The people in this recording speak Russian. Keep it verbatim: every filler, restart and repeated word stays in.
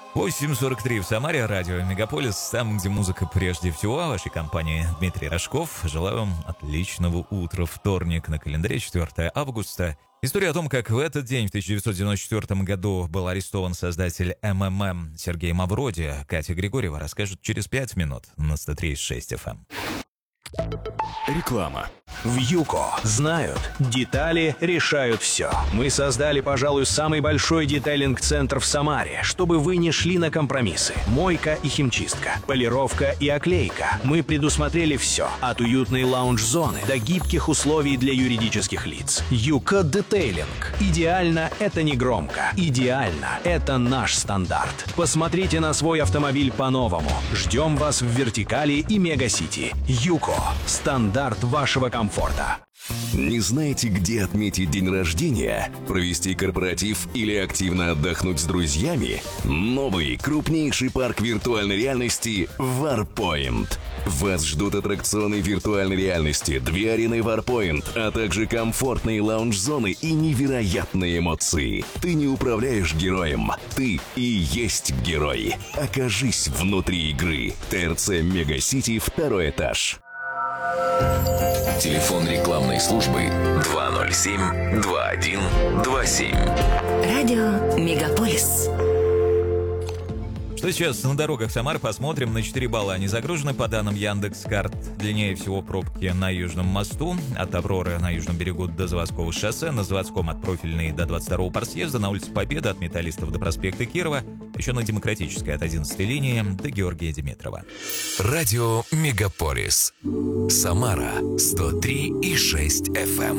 восемь сорок три в Самаре, радио Мегаполис, там, где музыка прежде всего. Вашей компании Дмитрий Рожков. Желаю вам отличного утра. Вторник, на календаре четвёртое августа. История о том, как в этот день, в тысяча девятьсот девяносто четвёртом году, был арестован создатель эм эм эм Сергей Мавроди, Катя Григорьева расскажет через пять минут на сто три и шесть эф эм. Реклама. В ЮКО знают, детали решают все. Мы создали, пожалуй, самый большой детейлинг-центр в Самаре, чтобы вы не шли на компромиссы. Мойка и химчистка, полировка и оклейка. Мы предусмотрели все, от уютной лаунж-зоны до гибких условий для юридических лиц. ЮКО Детейлинг. Идеально — это не громко. Идеально — это наш стандарт. Посмотрите на свой автомобиль по-новому. Ждем вас в Вертикали и Мегасити. ЮКО. Стандарт вашего комфорта. Не знаете, где отметить день рождения, провести корпоратив или активно отдохнуть с друзьями? Новый, крупнейший парк виртуальной реальности Warpoint. Вас ждут аттракционы виртуальной реальности, две арены Warpoint, а также комфортные лаунж-зоны и невероятные эмоции. Ты не управляешь героем, ты и есть герой. Окажись внутри игры. ТРЦ Мегасити, второй этаж. Телефон рекламной службы два ноль семь два один два семь. Радио Мегаполис. Что сейчас на дорогах Самары, посмотрим. На четыре балла они загружены, по данным Яндекс.Карт. Длиннее всего пробки на Южном мосту, от Авроры на Южном берегу до Заводского шоссе, на Заводском от Профильной до двадцать второго парсъезда, на улице Победы от Металлистов до проспекта Кирова, еще на Демократической от одиннадцатой линии до Георгия Димитрова. Радио Мегаполис. Самара сто три и шесть эф эм.